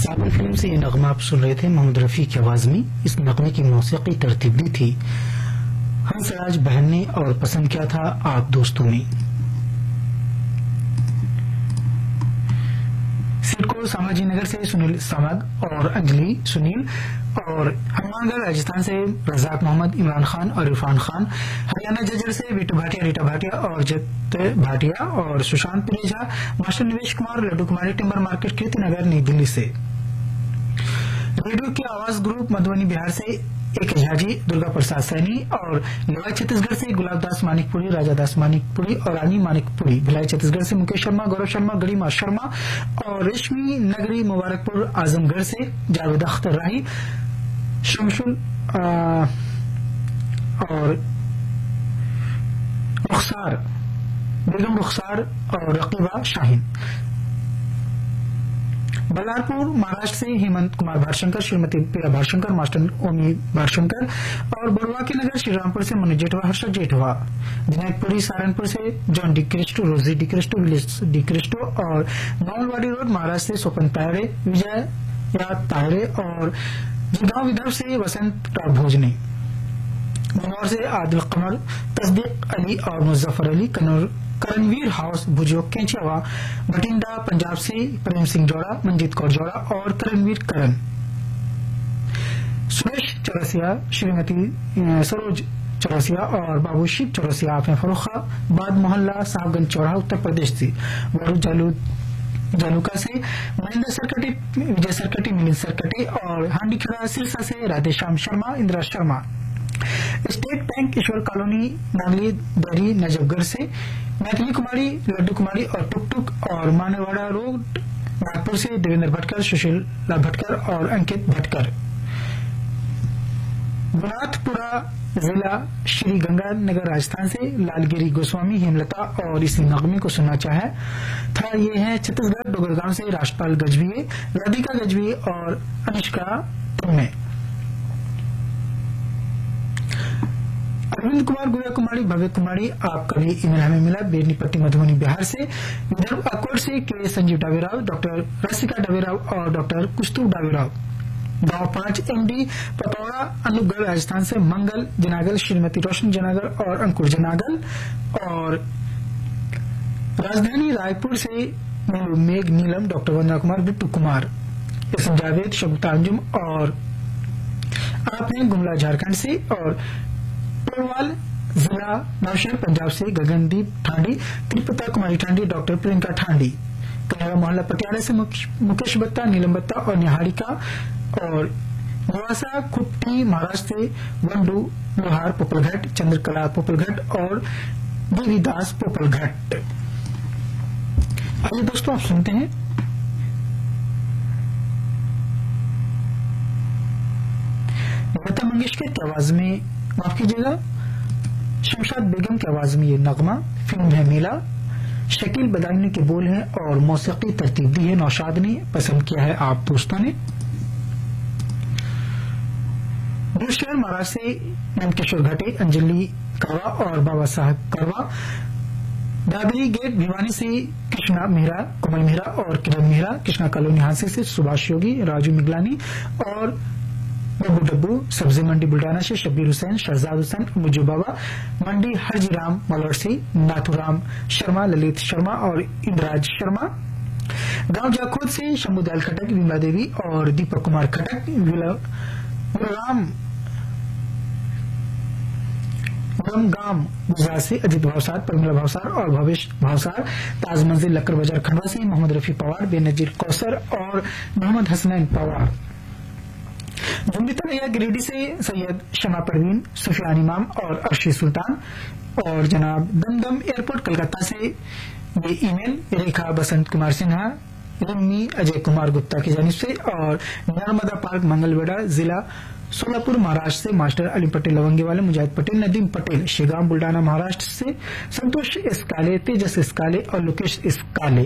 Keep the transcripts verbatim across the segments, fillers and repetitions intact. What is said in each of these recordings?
Sabir film से ये नगमा आप सुन रहे थे मोहम्मद रफी की आवाज में। इस नगमे की मौसीकी तरतीब दी थी हंसराज बहन ने और पसंद किया था आप दोस्तों ने। सिडको सामाजी नगर से सुनील सामग और अंजलि सुनील, और हनुमानगढ़ राजस्थान से रजाक मोहम्मद, इमरान खान और इरफान खान, हरियाणा जजर से बिट्टू भाटिया, रीटा भाटिया और जत भाटिया, और सुशांत पुरेजा, मास्टर निवेश कुमार, लड्डू कुमारी, टिम्बर मार्केट, कीर्ति नगर, नई दिल्ली से। रेडियो की आवाज ग्रुप मधुबनी बिहार से एक झाजी, दुर्गा प्रसाद सैनी, और भिलाई छत्तीसगढ़ से गुलाब दास मानिकपुरी, राजा दास मानिकपुरी और रानी मानिकपुरी, भिलाई छत्तीसगढ़ से मुकेश शर्मा, गौरव शर्मा, गरिमा शर्मा, और रेशमी नगरी मुबारकपुर आजमगढ़ से जावेद अख्तर राही, शमशुल और रुखसार बेगम रुखसार और रकीबा शाहीन। बल्लारपुर महाराष्ट्र से हेमंत कुमार भाटशंकर, श्रीमती प्रिया भाटशंकर, मास्टर ओमी भाटशंकर, और बड़वा के नगर श्रीरामपुर से मनु जेठवा, हर्षद जेठवा। विनायकपुरी सहारनपुर से जॉन डिक्रिस्टो, रोजी डिक्रिस्टो, विलेज डिक्रिस्टो, और नौलवाड़ी रोड महाराष्ट्र से स्वपन तायरे, विजय या तायरे, और गांव विदर्भ से वसंत भोजने, मनोर से आदिल कमर, तस्दीक अली और मुजफ्फर अली, कन्नौर करणवीर हाउस भुजो केंचियावा, बठिंडा पंजाब से प्रेम सिंह जोड़ा, मंजीत कौर जोड़ा और करणवीर करण। सुरेश चौरसिया, श्रीमती सरोज चौरसिया और बाबू शिव चौरसिया आपने फरुखाबाद मोहल्ला साहबगंज चौराहा उत्तर प्रदेश से। वरुण जालू जालूका से महेंद्र सरकटे, विजय सरकटे, मिलिंद सरकटे, और हांडीखेड़ा सिरसा से राधेश्याम शर्मा, इंदिरा शर्मा। स्टेट बैंक ईश्वर कॉलोनी नागली दरी नजफगढ़ से मैथिली कुमारी, लड्डू कुमारी और टुक टुक, और मानेवाड़ा रोड नागपुर से देवेंद्र भटकर, सुशीला भटकर और अंकित भटकर। गुनाथपुरा जिला श्री गंगानगर राजस्थान से लालगिरी गोस्वामी, हेमलता और इसी नगमे को सुनना चाहे था। ये है छत्तीसगढ़ डोगरगांव से राष्ट्रपाल गजभिये, राधिका गजभिये और अनुष्का पुण्य। अरविंद कुमार, गुया कुमारी, भव्य कुमारी, आपका भी ईमेल हमें मिला बेनीपट्टी मधुबनी बिहार से। विदर्भ अकोट से के संजीव डावेराव, डॉक्टर रसिका डावेराव और डॉक्टर कुस्तु डावेराव। गांव पांच एमडी पतौड़ा, अनूपगढ़ राजस्थान से मंगल जनागल, श्रीमती रोशन जनागल और अंकुर जनागल, और राजधानी रायपुर से मेघ नीलम, डॉक्टर वंदना कुमार, बिट्टू कुमार, एस एम जावेद, शगुफ्ता अंजुम, और आपने गुमला झारखंड से, और पोरवाल जिला नौशहर पंजाब से गगनदीप ठांडी, त्रिपुता कुमारी ठांडी, डॉक्टर प्रियंका ठांडी। कन्हैया मोहल्ला पटियाला से मुकेश बत्ता, नीलम बत्ता और निहारिका, और निवासा खुट्टी महाराष्ट्र से वंडू लोहार पोपलघट, चंद्रकला पोपलघट और देवीदास पोपलघट। आइए दोस्तों आप सुनते हैं लता मंगेशकर की आवाज में, माफ कीजिएगा शमशाद बेगम की आवाज में ये नगमा। फिल्म है मेला, शकील बदायूनी के बोल हैं और मौसीकी तरतीब दी है नौशाद ने, पसंद किया है आप दोस्तों ने। शहर महाराष्ट्र से नंदकिशोर घटे, अंजलि करवा और बाबा साहब करवा। दादरी गेट भिवानी से कृष्णा मेहरा, कोमल मेहरा और किरण मेहरा। कृष्णा कॉलोनी हांसी से सुभाष योगी, राजू मिगलानी और डब्बू डब्बू। सब्जी मंडी बुल्डाना से शब्बीर हुसैन, शहजाद हुसैन, मुज्जू बाबा। मंडी हरजीराम मलौट से नाथुराम शर्मा, ललित शर्मा और इंद्राज शर्मा। गांव जाखोद से शंभुदयाल खटक, विमला देवी और दीपक कुमार खटक। विलाराम गांव गुजरात से अजित भावसार, परिमला भावसार और भवेश भावसार। ताज मंजिल लक्कर बाजार खंडवा से मोहम्मद रफी पवार, बेनजीर कौसर और मोहम्मद हसनैन पवार। जुम्बिता गिरिडीह से सैयद शमा परवीन, सुफियान इमाम और अर्शी सुल्तान। और जनाब दमदम एयरपोर्ट कलकत्ता से ये ईमेल रेखा बसंत कुमार सिन्हा, रम्मी अजय कुमार गुप्ता की जानिब से। और नर्मदा पार्क मंगलवेढ़ा जिला सोलापुर महाराष्ट्र से मास्टर अली पटेल लवंगे वाले, मुजाहिद पटेल, नदीम पटेल, शेगाम बुल्डाना महाराष्ट्र से संतोष इसकाले, तेजस इसकाले और लोकेश इसकाले।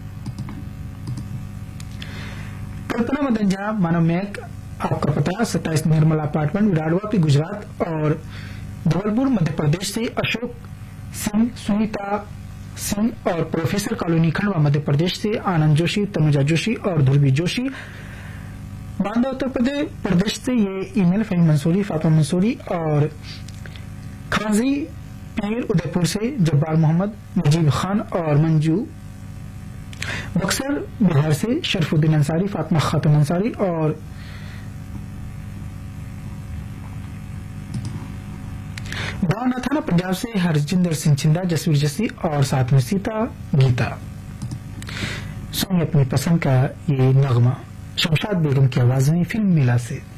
कल्पना मदन झा, मानव मैक, आपका पता सत्ताईस निर्मला अपार्टमेंट, विराड़वापी गुजरात। और धवलपुर मध्य प्रदेश से अशोक सिंह, सुनीता सिंह और प्रोफेसर कॉलोनी खंडवा मध्य प्रदेश से आनंद जोशी, तनुजा जोशी और ध्रुवी जोशी। बांदा उत्तर प्रदेश प्रदेश से ये ईमेल फहीम मंसूरी, फातिमा मंसूरी और खाजी पीर उदयपुर से जब्बार मोहम्मद, नजीब खान और मंजू, बक्सर बिहार से शरफुद्दीन अंसारी, फातिमा खातून अंसारी और भावना थाना पंजाब से हरजिंदर सिंह छिंदा, जसवीर जसी और साथ में सीता गीता। सुनिए अपनी पसंद का ये नगमा शमशाद बेगम की आवाज में फिल्म मिला से।